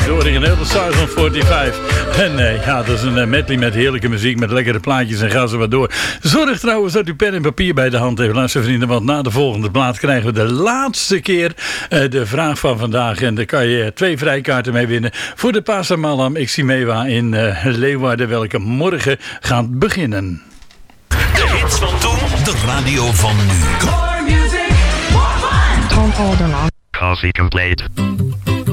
De originele Stars on 45. En ja, dat is een medley met heerlijke muziek, met lekkere plaatjes en ga zo maar door. Zorg trouwens dat u pen en papier bij de hand heeft, luistervrienden, want na de volgende plaat krijgen we de laatste keer de vraag van vandaag. En daar kan je 2 vrijkaarten mee winnen voor de Pasar Malam Ximewa in Leeuwarden, welke morgen gaat beginnen. De hits van toen, de radio van nu. More music, more fun! Tom Alderman. Coffee Complete.